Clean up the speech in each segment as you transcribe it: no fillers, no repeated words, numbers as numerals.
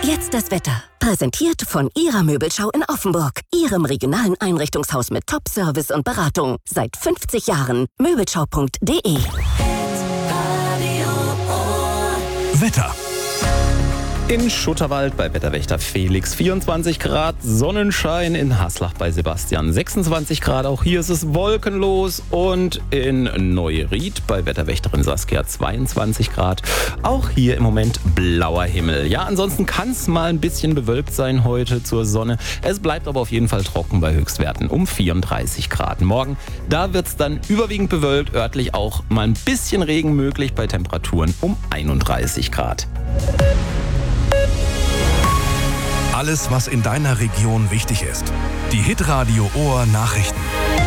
Jetzt das Wetter. Präsentiert von Ihrer Möbelschau in Offenburg. Ihrem regionalen Einrichtungshaus mit Top-Service und Beratung. Seit 50 Jahren. Möbelschau.de. Wetter. In Schutterwald bei Wetterwächter Felix 24 Grad, Sonnenschein, in Haslach bei Sebastian 26 Grad, auch hier ist es wolkenlos, und in Neuried bei Wetterwächterin Saskia 22 Grad, auch hier im Moment blauer Himmel. Ja, ansonsten kann es mal ein bisschen bewölkt sein heute zur Sonne, es bleibt aber auf jeden Fall trocken bei Höchstwerten um 34 Grad. Morgen, da wird es dann überwiegend bewölkt, örtlich auch mal ein bisschen Regen möglich bei Temperaturen um 31 Grad. Alles, was in deiner Region wichtig ist. Die Hitradio Ohr Nachrichten.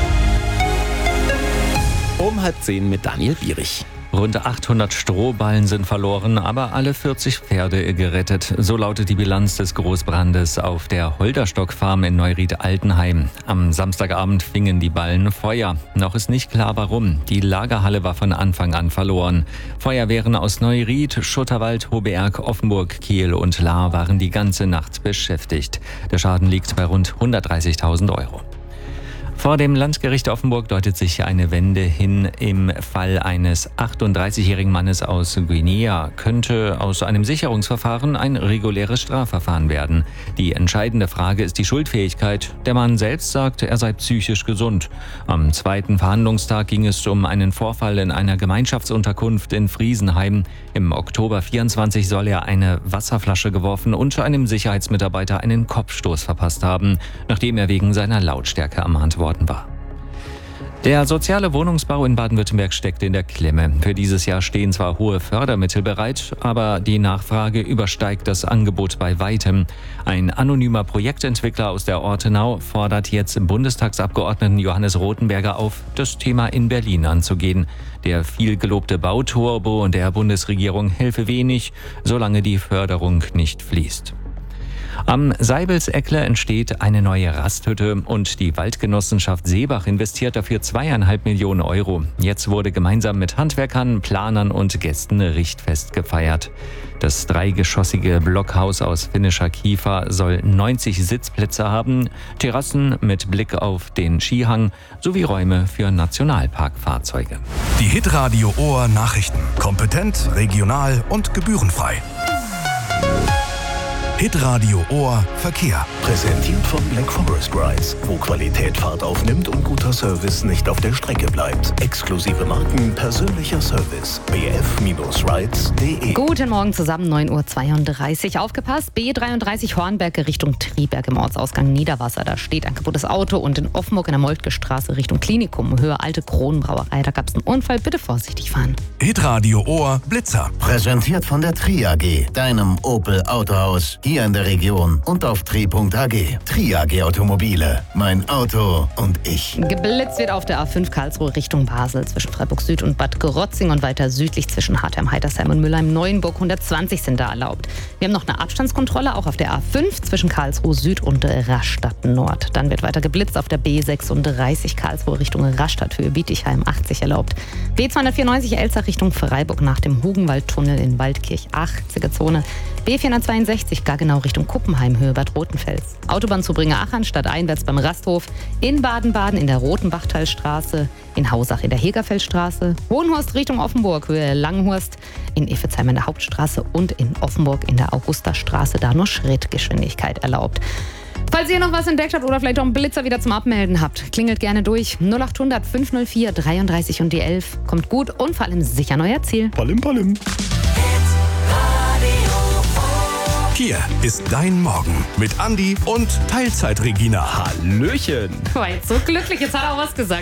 Um 9:30 mit Daniel Bierich. Rund 800 Strohballen sind verloren, aber alle 40 Pferde gerettet. So lautet die Bilanz des Großbrandes auf der Holderstock-Farm in Neuried-Altenheim. Am Samstagabend fingen die Ballen Feuer. Noch ist nicht klar, warum. Die Lagerhalle war von Anfang an verloren. Feuerwehren aus Neuried, Schutterwald, Hobeerg, Offenburg, Kiel und Lahr waren die ganze Nacht beschäftigt. Der Schaden liegt bei rund 130.000 Euro. Vor dem Landgericht Offenburg deutet sich eine Wende hin. Im Fall eines 38-jährigen Mannes aus Guinea könnte aus einem Sicherungsverfahren ein reguläres Strafverfahren werden. Die entscheidende Frage ist die Schuldfähigkeit. Der Mann selbst sagt, er sei psychisch gesund. Am zweiten Verhandlungstag ging es um einen Vorfall in einer Gemeinschaftsunterkunft in Friesenheim. Im Oktober 24 soll er eine Wasserflasche geworfen und einem Sicherheitsmitarbeiter einen Kopfstoß verpasst haben, nachdem er wegen seiner Lautstärke ermahnt worden war. Der soziale Wohnungsbau in Baden-Württemberg steckt in der Klemme. Für dieses Jahr stehen zwar hohe Fördermittel bereit, aber die Nachfrage übersteigt das Angebot bei weitem. Ein anonymer Projektentwickler aus der Ortenau fordert jetzt Bundestagsabgeordneten Johannes Rothenberger auf, das Thema in Berlin anzugehen. Der viel gelobte Bauturbo der Bundesregierung helfe wenig, solange die Förderung nicht fließt. Am Seibelseckle entsteht eine neue Rasthütte und die Waldgenossenschaft Seebach investiert dafür 2,5 Millionen Euro. Jetzt wurde gemeinsam mit Handwerkern, Planern und Gästen Richtfest gefeiert. Das dreigeschossige Blockhaus aus finnischer Kiefer soll 90 Sitzplätze haben, Terrassen mit Blick auf den Skihang sowie Räume für Nationalparkfahrzeuge. Die Hitradio Ohr Nachrichten. Kompetent, regional und gebührenfrei. Hitradio Ohr Verkehr. Präsentiert von Black Forest Rides, wo Qualität Fahrt aufnimmt und guter Service nicht auf der Strecke bleibt. Exklusive Marken, persönlicher Service. bf-rides.de. Guten Morgen zusammen, 9:32 Uhr. Aufgepasst, B33 Hornberg Richtung Triberg im Ortsausgang Niederwasser. Da steht ein kaputtes Auto, und in Offenburg in der Moltke Straße Richtung Klinikum, Höhe Alte Kronenbrauerei. Da gab es einen Unfall, bitte vorsichtig fahren. Hitradio Ohr Blitzer. Präsentiert von der Tri AG, deinem Opel Autohaus. Hier in der Region und auf tri.ag. Tri AG Automobile. Mein Auto und ich. Geblitzt wird auf der A5 Karlsruhe Richtung Basel zwischen Freiburg Süd und Bad Krotzing und weiter südlich zwischen Hartheim, Heidersheim und Mülheim-Neuenburg. 120 sind da erlaubt. Wir haben noch eine Abstandskontrolle auch auf der A5 zwischen Karlsruhe Süd und Rastatt Nord. Dann wird weiter geblitzt auf der B36 Karlsruhe Richtung Rastatt, Höhe Bietigheim 80 erlaubt. B294 Elster Richtung Freiburg nach dem Hugenwaldtunnel in Waldkirch 80er Zone. B462 Gaggenau Richtung Kuppenheim, Höhe Bad Rotenfels. Autobahnzubringer Aachen stadteinwärts beim Rasthof. In Baden-Baden in der Rotenbachtalstraße. In Hausach in der Hegerfeldstraße. Hohenhorst Richtung Offenburg, Höhe Langenhorst. In Iffezheim in der Hauptstraße und in Offenburg in der Augustastraße. Da nur Schrittgeschwindigkeit erlaubt. Falls ihr noch was entdeckt habt oder vielleicht auch einen Blitzer wieder zum Abmelden habt, klingelt gerne durch. 0800 504 33 und die 11. Kommt gut und vor allem sicher neu Ziel. Palim, palim. Hier ist dein Morgen mit Andi und Teilzeit Regina. Hallöchen! War jetzt so glücklich, jetzt hat er auch was gesagt.